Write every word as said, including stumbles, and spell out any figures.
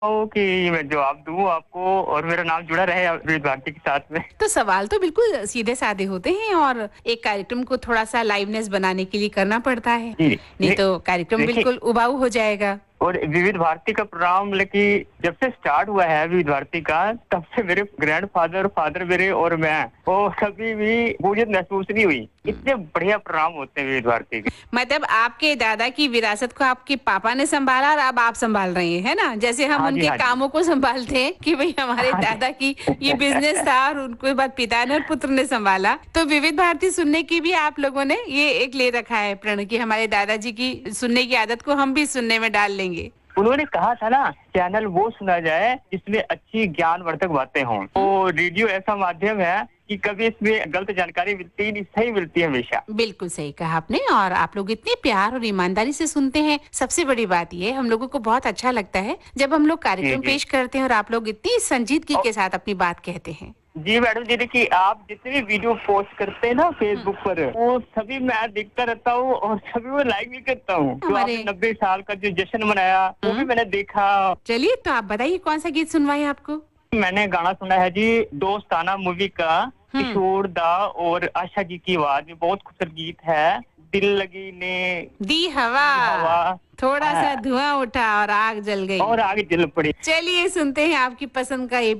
कि मैं जवाब दूँ आपको और मेरा नाम जुड़ा रहे विविध भारती के साथ में। तो सवाल तो बिल्कुल सीधे-साधे होते हैं और एक कार्यक्रम को थोड़ा-सा लाइवनेस बनाने के लिए करना पड़ता है, जी, नहीं ये तो कार्यक्रम देखिए बिल्कुल उबाऊ हो जाएगा। और विविध भारती का प्रोग्राम मतलब कि जब से स्टार्ट हुआ है विविध भारती का, तब से मेरे ग्रैंडफ़ादर, फादर मेरे और मैं, वो कभी भी बोरियत महसूस नहीं हुई। हुँ। इतने बढ़िया प्रोग्राम होते हैं विविध भारती के। मतलब आपके दादा की विरासत को आपके पापा ने सँभाला और अब आप सँभाल रहे हैं, है ना? जैसे हम हाँ जी, उनके हाँ जी। कामों को सँभालते हैं कि भई हमारे हाँ जी। दादा की ये बिज़नेस था और उनको बाद पिता ने और पुत्र ने सँभाला। तो विविध भारती सुनने की भी आप लोगों ने ये एक ले रखा है प्रण कि हमारे दादाजी की सुनने की आदत को हम भी सुनने में डाल लेंगे। उन्होंने कहा था ना, चैनल वो सुना जाए जिसमें अच्छी ज्ञानवर्धक बातें हों। हुँ। तो रेडियो ऐसा माध्यम है कि कभी इसमें गलत जानकारी मिलती ही नहीं, सही मिलती है हमेशा। बिल्कुल सही कहा आपने और आप लोग इतने प्यार और ईमानदारी से सुनते हैं। सबसे बड़ी बात ये है हम लोगों को बहुत अच्छा लगता है जब हम लोग जी, कार्यक्रम जी। पेश करते हैं और आप लोग इतनी संजीदगी औ के साथ अपनी बात कहते हैं। जी मैडम जी, देखिए आप जितने भी वीडियो पोस्ट करते हैं ना हुँ। फ़ेसबुक पर, वो सभी मैं देखता रहता हूँ और सभी को लाइक भी करता हूँ। जो हमारे आपने नब्बे साल का जो जश्न मनाया, वो भी हुँ। मैंने देखा। चलिए तो आप बताइए कौन-सा गीत सुनवाएँ आपको? मैंने गाना सुना है जी, दोस्ताना मूवी का, हुँ। किशोर दा और आशा जी की आवाज़ में बहुत खूबसूरत गीत है। दिल लगी ने दी हवा, दी हवा थोड़ा-सा अ, धुआँ उठा और आग जल गई। और आग जल पड़ी। चलिए सुनते हैं आपकी पसंद का ये